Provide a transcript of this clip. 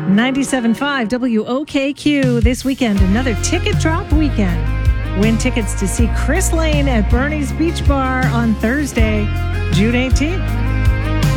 97.5 WOKQ this weekend, another ticket drop weekend. Win tickets to see Chris Lane at Bernie's Beach Bar on Thursday, June 18th.